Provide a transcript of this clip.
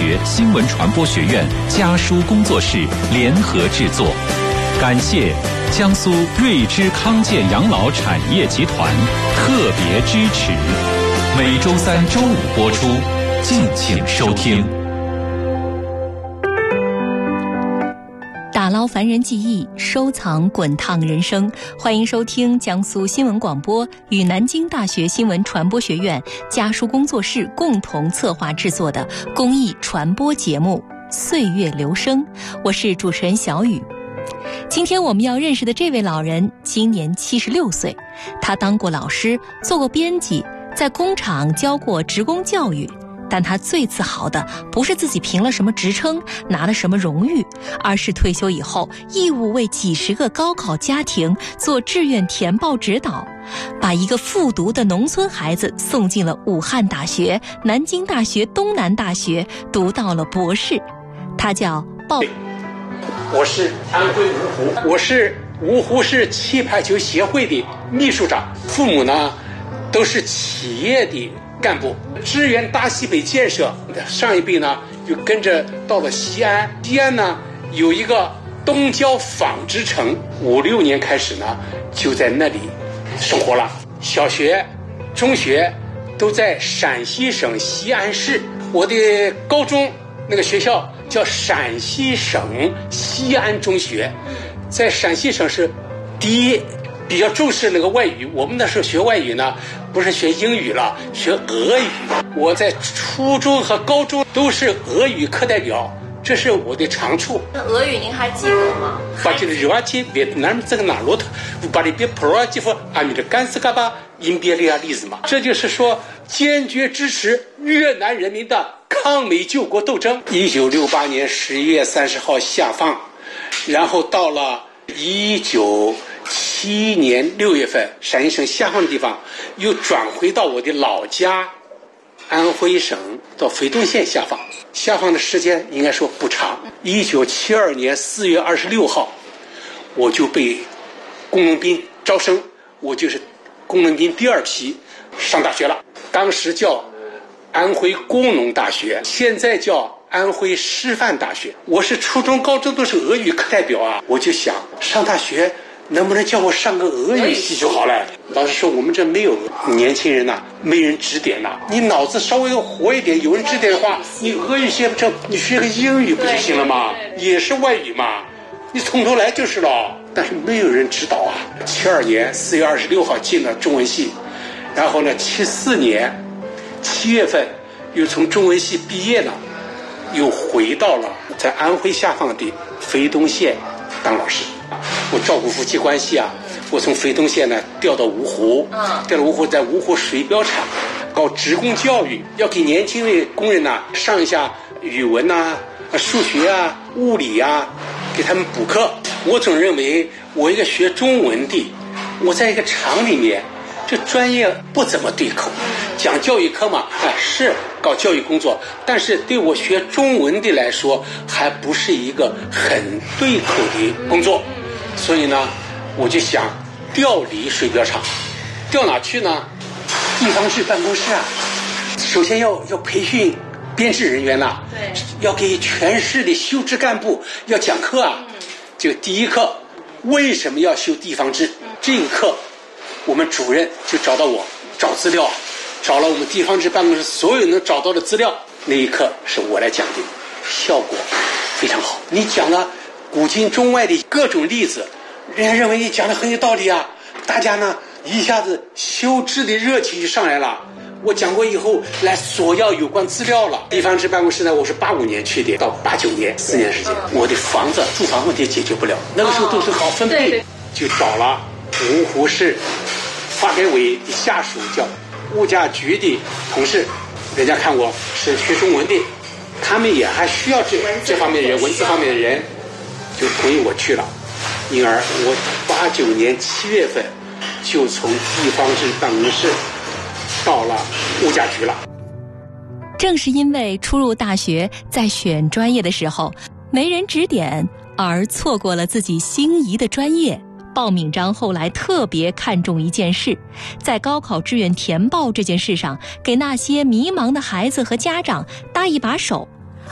学新闻传播学院家书工作室联合制作，感谢江苏瑞芝康健养老产业集团特别支持。每周三、周五播出，敬请收听。 打捞凡人记忆，收藏滚烫人生。欢迎收听江苏新闻广播与南京大学新闻传播学院家书工作室共同策划制作的公益传播节目《岁月留声》，我是主持人小雨。今天我们要认识的这位老人今年76岁，他当过老师，做过编辑，在工厂教过职工教育。但他最自豪的不是自己评了什么职称，拿了什么荣誉，而是退休以后义务为几十个高考家庭做志愿填报指导，把一个复读的农村孩子送进了武汉大学、南京大学、东南大学，读到了博士。他叫鲍。 我是安徽芜湖，我是芜湖市气排球协会的秘书长，父母呢都是企业的干部，支援大西北建设。上一辈呢又跟着到了西安，西安呢有一个东郊纺织城，5、6年开始呢就在那里生活了。小学、中学都在陕西省西安市，我的高中那个学校叫陕西省西安中学，在陕西省是第一比较重视那个外语。我们那时候学外语呢，不是学英语了，学俄语。我在初中和高中都是俄语课代表，这是我的长处。 那俄语您还记得吗？ 把这个热气越南这个哪骆驼，把这别普罗基夫阿米的干斯嘎巴因别利亚例子嘛。这就是说，坚决支持越南人民的抗美救国斗争。1968年11月30号下放，然后到了1971年6月份，陕西省下放的地方又转回到我的老家安徽省到肥东县下放。下放的时间应该说不长。1972年4月26号，我就被工农兵招生，我就是工农兵第2批上大学了。当时叫安徽工农大学，现在叫安徽师范大学。我是初中、高中都是俄语课代表啊，我就想上大学能不能叫我上个俄语系就好了。老师说我们这没有年轻人呐，没人指点呐，你脑子稍微活一点，有人指点的话，你俄语学不成，你学个英语不就行了吗？也是外语嘛，你从头来就是了。但是没有人指导啊。72年4月26号进了中文系，然后呢74年7月份又从中文系毕业了，又回到了在安徽下放的肥东县当老师。我照顾夫妻关系啊，我从肥东县呢调到芜湖，调到芜湖，在芜湖水表厂搞职工教育，要给年轻的工人呢上一下语文啊、数学啊、物理啊，给他们补课。我总认为我一个学中文的，我在一个厂里面，这专业不怎么对口，讲教育课嘛，是搞教育工作，但是对我学中文的来说，还不是一个很对口的工作。所以呢，我就想调离水表厂，调哪去呢？地方志办公室啊。首先要培训编制人员呐，对，要给全市的修制干部要讲课啊。就第一课，为什么要修地方志？这个课，我们主任就找到我找资料，找了我们地方志办公室所有能找到的资料。那一课是我来讲的，效果非常好。你讲了古今中外的各种例子，人家认为你讲的很有道理啊，大家呢一下子修制的热情就上来了。我讲过以后来索要有关资料了。地方志办公室呢，我是85年去的，到89年4年时间，我的房子住房问题解决不了，那个时候都是好分配，就找了芜湖市发改委的下属叫物价局的同事，人家看我是学中文的，他们也还需要这方面的人，文字方面的人，就同意我去了。因而我89年7月份就从地方志办公室到了物价局了。 正是因为初入大学，在选专业的时候没人指点，而错过了自己心仪的专业，鲍敏章后来特别看重一件事，在高考志愿填报这件事上，给那些迷茫的孩子和家长搭一把手，